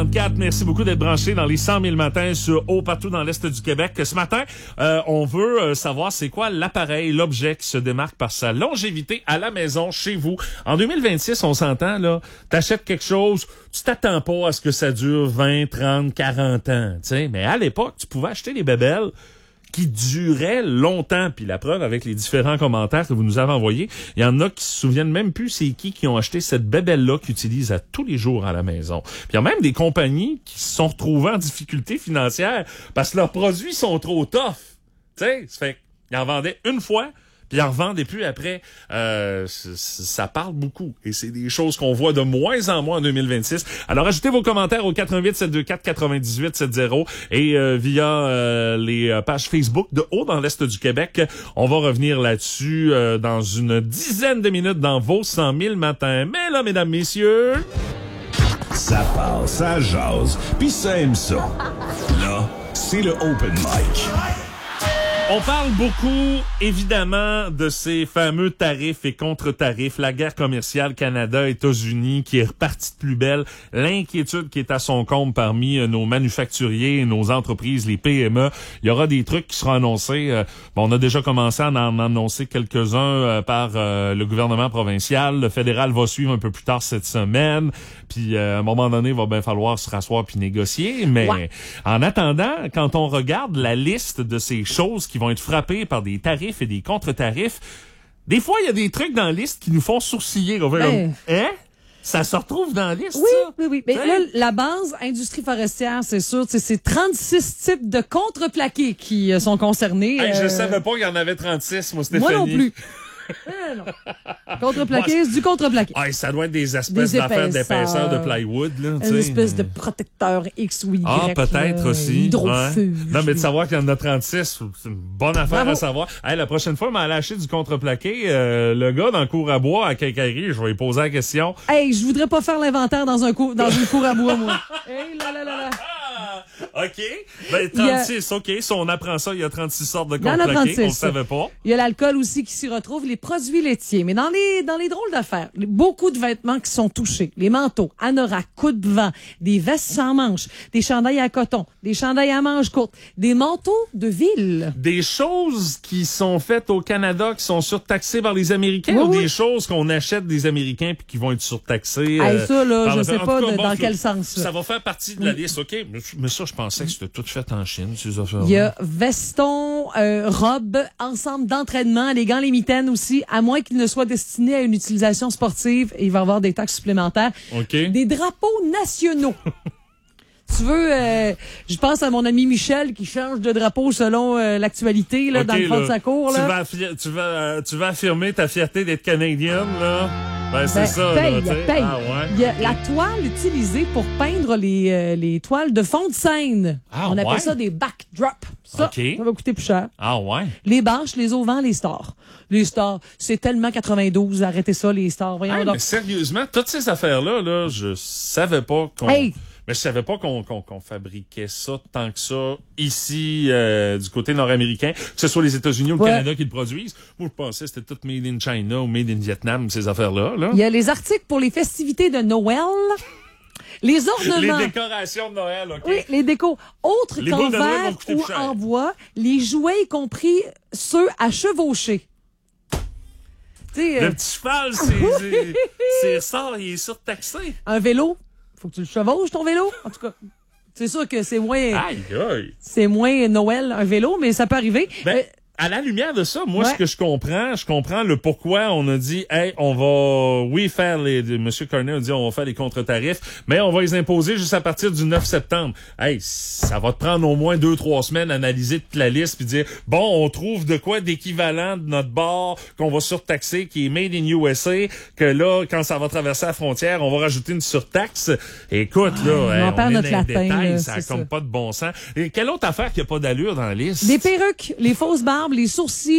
8h34. Merci beaucoup d'être branchés dans les 100 000 matins sur partout dans l'Est du Québec. Ce matin, on veut savoir c'est quoi l'appareil, l'objet qui se démarque par sa longévité à la maison, chez vous. En 2026, on s'entend, là, t'achètes quelque chose, tu t'attends pas à ce que ça dure 20, 30, 40 ans, tu sais. Mais à l'époque, tu pouvais acheter des bébelles qui durait longtemps. Puis la preuve, avec les différents commentaires que vous nous avez envoyés, il y en a qui se souviennent même plus c'est qui ont acheté cette bébelle-là qu'ils utilisent à tous les jours à la maison. Puis il y a même des compagnies qui se sont retrouvées en difficulté financière parce que leurs produits sont trop tough. Tu sais, ça fait qu'ils en vendaient une fois, puis ils en revendaient plus après. Ça parle beaucoup. Et c'est des choses qu'on voit de moins en moins en 2026. Alors, ajoutez vos commentaires au 88 724 98 70 et via les pages Facebook de Haut dans l'Est du Québec. On va revenir là-dessus dans une dizaine de minutes dans vos 100 000 matins. Mais là, mesdames, messieurs... Ça passe, ça jase, pis ça aime ça. Là, c'est le Open Mic. On parle beaucoup, évidemment, de ces fameux tarifs et contre-tarifs, la guerre commerciale Canada-États-Unis qui est repartie de plus belle, l'inquiétude qui est à son comble parmi nos manufacturiers, nos entreprises, les PME. Il y aura des trucs qui seront annoncés. On a déjà commencé à en annoncer quelques-uns par le gouvernement provincial. Le fédéral va suivre un peu plus tard cette semaine. Puis à un moment donné, il va bien falloir se rasseoir puis négocier. Mais en attendant, quand on regarde la liste de ces choses qui vont être frappés par des tarifs et des contre-tarifs. Des fois, il y a des trucs dans la liste qui nous font sourciller. On va comme, ça se retrouve dans la liste, ça? Oui. Mais là, la base, industrie forestière, c'est sûr, c'est 36 types de contreplaqués qui sont concernés. Je savais pas qu'il y en avait 36, moi, Stéphanie. Moi non plus. Non. Contreplaqué, c'est du contreplaqué. Ça doit être des espèces d'affaires d'épaisseur de plywood, là. Une espèce de protecteur X ou Y. Peut-être aussi. Hydrofuge. Non, mais de savoir qu'il y en a 36, c'est une bonne affaire à savoir. La prochaine fois, m'en lâcher du contreplaqué, le gars dans le cour à bois à Quincaillerie, je vais lui poser la question. Je voudrais pas faire l'inventaire dans une cour à bois, moi. Là. OK. 36, OK. Si on apprend ça, il y a 36 sortes de contreplaqués. On le savait pas. Il y a l'alcool aussi qui s'y retrouve, les produits laitiers. Mais dans les drôles d'affaires, beaucoup de vêtements qui sont touchés. Les manteaux, anoraks, coupe-vent, des vestes sans manches, des chandails à coton, des chandails à manches courtes, des manteaux de ville. Des choses qui sont faites au Canada qui sont surtaxées par les Américains ou des choses qu'on achète des Américains puis qui vont être surtaxées? Ça, là, je sais pas dans quel sens. Ça va faire partie de la liste, OK? Mais ça, je pensais que c'était tout fait en Chine, ces affaires-là. Il y a veston, robe, ensemble d'entraînement, les gants, les mitaines aussi, à moins qu'ils ne soient destinés à une utilisation sportive, et il va y avoir des taxes supplémentaires. OK. Des drapeaux nationaux. Tu veux, je pense à mon ami Michel qui change de drapeau selon l'actualité là, dans le fond de sa cour. Là. Tu vas affirmer ta fierté d'être canadienne, là? C'est ça. Paye. Il y a la toile utilisée pour peindre les toiles de fond de scène. On appelle ça des backdrops. Ça va coûter plus cher. Les bâches, les auvents, les stars. Les stars, c'est tellement 92, arrêtez ça, les stars. Voyons donc. Mais sérieusement, toutes ces affaires-là, là, je savais pas qu'on... Mais je savais pas qu'on fabriquait ça tant que ça ici du côté nord-américain, que ce soit les États-Unis ou le Canada qui le produisent. Moi, je pensais que c'était tout made in China ou made in Vietnam, ces affaires-là. Là. Il y a les articles pour les festivités de Noël. Les ornements. Les décorations de Noël, OK. Oui, les décos. Autres qu'en verre ou en bois, les jouets, y compris ceux à chevaucher. Le petit cheval, c'est ça, il est surtaxé. Un vélo. Faut que tu le chevauches, ton vélo. En tout cas, c'est sûr que c'est moins... C'est moins Noël, un vélo, mais ça peut arriver. À la lumière de ça, moi, ce que je comprends le pourquoi on a dit, on va, faire Monsieur Carney a dit, on va faire les contre-tarifs, mais on va les imposer juste à partir du 9 septembre. Ça va te prendre au moins 2-3 semaines à analyser toute la liste puis dire, on trouve de quoi d'équivalent de notre bord qu'on va surtaxer, qui est made in USA, que là, quand ça va traverser la frontière, on va rajouter une surtaxe. Écoute, là, on perd notre latin, là, ça a comme pas de bon sens. Et quelle autre affaire qui a pas d'allure dans la liste? Les perruques, les fausses barbes, les sourcils,